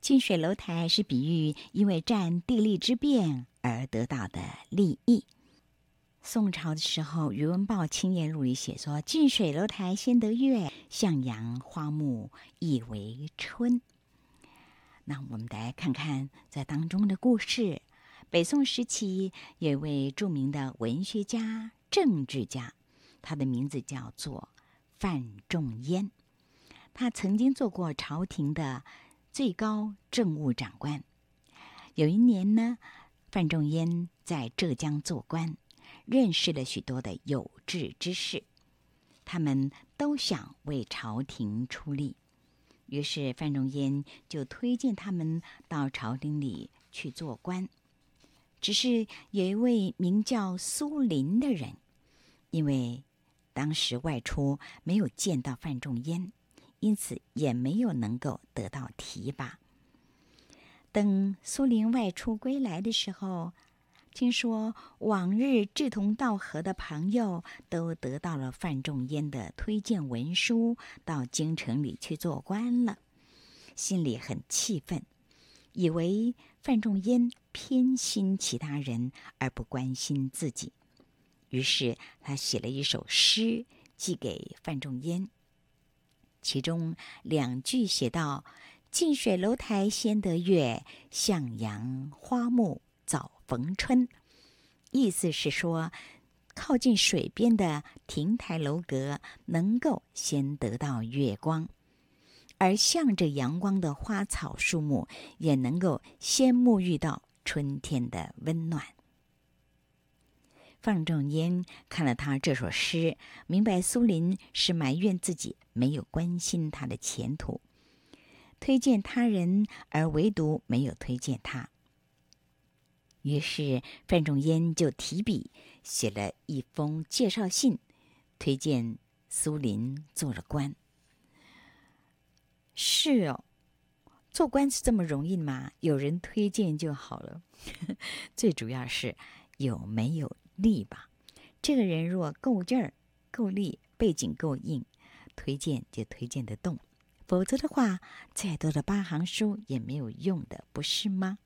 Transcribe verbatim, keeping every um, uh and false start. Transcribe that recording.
近水楼台是比喻因为占地利之便而得到的利益。宋朝的时候，《宇文豹青叶录》里写说：“近水楼台先得月，向阳花木易为春。”那我们来看看在当中的故事。北宋时期有一位著名的文学家、政治家，他的名字叫做范仲淹。他曾经做过朝廷的最高政务长官。有一年呢，范仲淹在浙江做官，认识了许多的有志之士，他们都想为朝廷出力。于是范仲淹就推荐他们到朝廷里去做官。只是有一位名叫苏林的人，因为当时外出没有见到范仲淹，因此也没有能够得到提拔。等苏林外出归来的时候，听说往日志同道合的朋友都得到了范仲淹的推荐文书，到京城里去做官了，心里很气愤，以为范仲淹偏心其他人而不关心自己。于是他写了一首诗寄给范仲淹，其中两句写道：“近水楼台先得月，向阳花木早逢春。”意思是说，靠近水边的亭台楼阁能够先得到月光，而向着阳光的花草树木也能够先沐浴到春天的温暖。范仲淹看了他这首诗，明白苏林是埋怨自己没有关心他的前途，推荐他人而唯独没有推荐他。于是范仲淹就提笔写了一封介绍信，推荐苏林做了官。是哦，做官是这么容易吗？有人推荐就好了。最主要是有没有力吧。这个人若够劲儿、够力，背景够硬，推荐就推荐得动。否则的话，再多的八行书也没有用的，不是吗？